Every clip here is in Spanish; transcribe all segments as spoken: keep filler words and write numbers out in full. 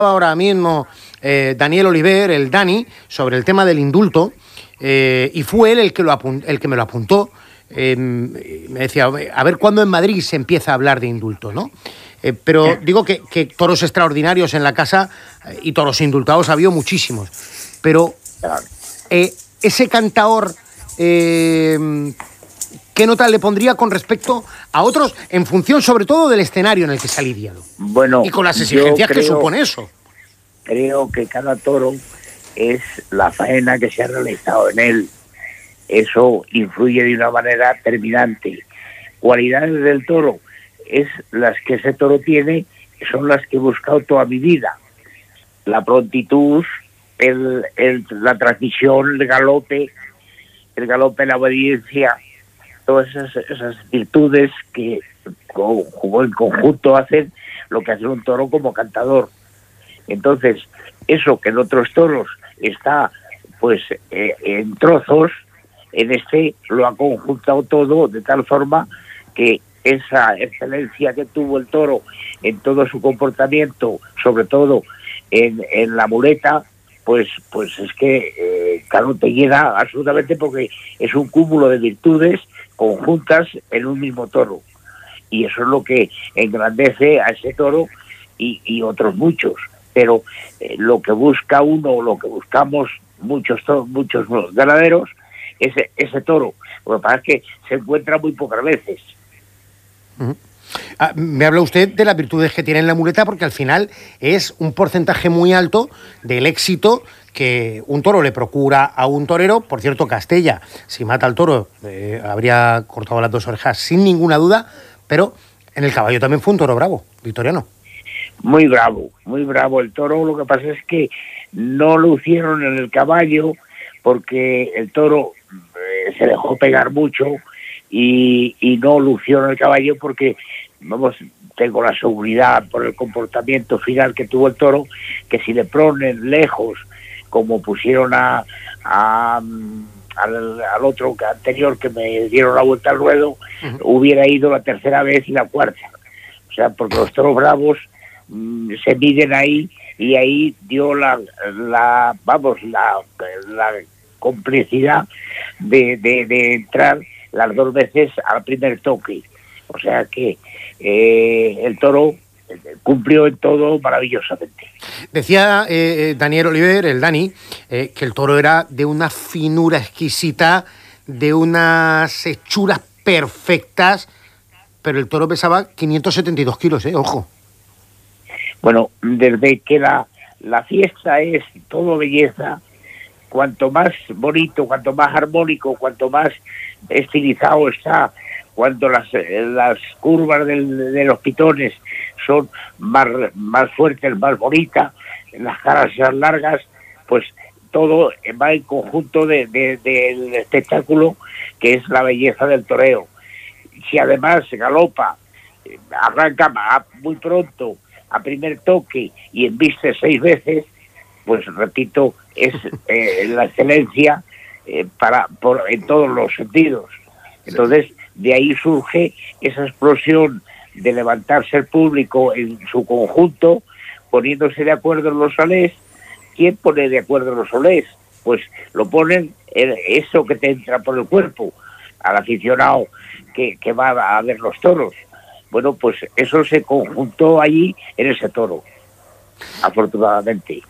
ahora mismo eh, Daniel Oliver, el Dani, sobre el tema del indulto, eh, y fue él el que, lo apun- el que me lo apuntó. Eh, me decía, a ver cuándo en Madrid se empieza a hablar de indulto, ¿no? Eh, pero digo que, que toros extraordinarios en la casa eh, y toros indultados ha habido muchísimos. Pero eh, ese cantaor, eh, ¿qué nota le pondría con respecto a otros, en función sobre todo del escenario en el que se ha lidiado? Bueno, y con las exigencias creo, que supone eso. Creo que cada toro es la faena que se ha realizado en él. Eso influye de una manera terminante. Cualidades del toro es las que ese toro tiene, son las que he buscado toda mi vida. La prontitud, el, el, la transmisión, el galope, el galope, la obediencia, todas esas, esas virtudes que como en conjunto hacen lo que hace un toro como cantador. Entonces, eso que en otros toros está pues eh, en trozos, en este lo ha conjuntado todo de tal forma que esa excelencia que tuvo el toro en todo su comportamiento, sobre todo en, en la muleta, pues pues es que eh, claro, te llena absolutamente, porque es un cúmulo de virtudes conjuntas en un mismo toro, y eso es lo que engrandece a ese toro y, y otros muchos. Pero eh, lo que busca uno, lo que buscamos muchos to- muchos ganaderos, es ese toro. Lo que pasa es que se encuentra muy pocas veces. Uh-huh. Ah, me habla usted de las virtudes que tiene en la muleta, porque al final es un porcentaje muy alto del éxito que un toro le procura a un torero. Por cierto, Castella, si mata al toro, eh, habría cortado las dos orejas sin ninguna duda, pero en el caballo también fue un toro bravo, victoriano. Muy bravo, muy bravo el toro. Lo que pasa es que no lo hicieron en el caballo porque el toro eh, se dejó pegar mucho y, y no lució en el caballo porque, vamos, tengo la seguridad por el comportamiento final que tuvo el toro, que si le ponen lejos, como pusieron a, a al, al otro anterior que me dieron la vuelta al ruedo, uh-huh, hubiera ido la tercera vez y la cuarta. O sea, porque los toros bravos mmm, se miden ahí, y ahí dio la, la vamos, la, la complicidad de, de, de entrar las dos veces al primer toque. O sea que eh, el toro cumplió en todo maravillosamente. Decía eh, Daniel Oliver, el Dani, eh, que el toro era de una finura exquisita, de unas hechuras perfectas, pero el toro pesaba quinientos setenta y dos kilos, ¿eh? Ojo. Bueno, desde que la, la fiesta es todo belleza, cuanto más bonito, cuanto más armónico, cuanto más estilizado está, cuando las, las curvas del, de los pitones son más, más fuertes, más bonitas, las caras más largas, pues todo va en conjunto de, de, del espectáculo que es la belleza del toreo. Si además galopa, arranca muy pronto, a primer toque, y embiste seis veces, pues repito, es eh, la excelencia eh, para por, en todos los sentidos. Entonces, de ahí surge esa explosión de levantarse el público en su conjunto, poniéndose de acuerdo en los solés. ¿Quién pone de acuerdo en los solés? Pues lo ponen en eso que te entra por el cuerpo, al aficionado que, que va a ver los toros. Bueno, pues eso se conjuntó allí en ese toro, afortunadamente.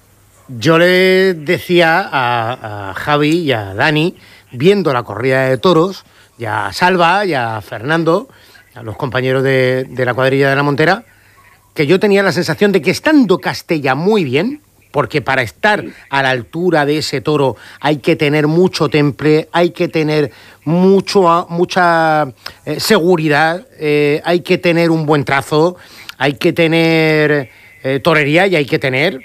Yo le decía a, a Javi y a Dani, viendo la corrida de toros, y a Salva y a Fernando, a los compañeros de, de la cuadrilla de la Montera, que yo tenía la sensación de que estando Castella muy bien, porque para estar a la altura de ese toro hay que tener mucho temple, hay que tener mucho, mucha eh, seguridad, eh, hay que tener un buen trazo, hay que tener eh, torería y hay que tener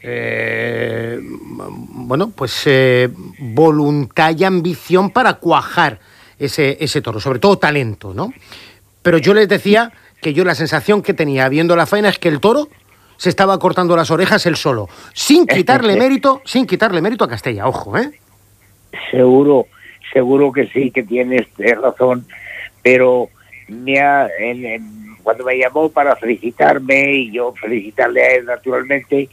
eh, bueno, pues eh, voluntad y ambición para cuajar ese, ese toro, sobre todo talento, ¿no? Pero yo les decía que yo la sensación que tenía viendo la faena es que el toro se estaba cortando las orejas él solo, sin quitarle mérito, sin quitarle mérito a Castella, ojo, ¿eh? Seguro, seguro que sí, que tienes razón, pero me ha, en, en, cuando me llamó para felicitarme y yo felicitarle a él naturalmente,